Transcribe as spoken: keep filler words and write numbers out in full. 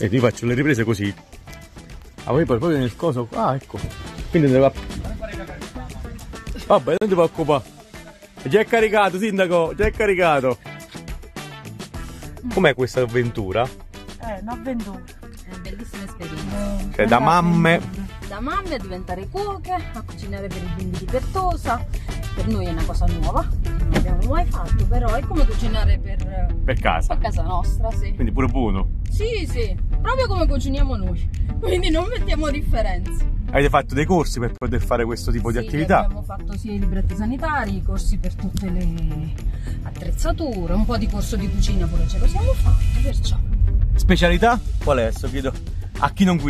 E ti faccio le riprese così. Ah, poi proprio nel coso. Ah, ecco. Quindi deve... Vabbè, non ti preoccupare. Già è caricato, sindaco, già è caricato. Com'è questa avventura? È un'avventura. È una bellissima esperienza. Cioè, da mamme. Da mamme a diventare cuoche, a cucinare per i bimbi di Pertosa. Per noi è una cosa nuova, non l'abbiamo mai fatto, però è come cucinare per, Per casa. per casa nostra, sì. Quindi pure buono. Sì, sì, proprio come cuciniamo noi. Quindi non mettiamo differenze. Avete fatto dei corsi per poter fare questo tipo Sì, di attività? abbiamo fatto sia i libretti sanitari, i corsi per tutte le attrezzature, un po' di corso di cucina pure ce lo siamo fatti, perciò. Specialità? Qual è? Adesso chiedo a chi non guida.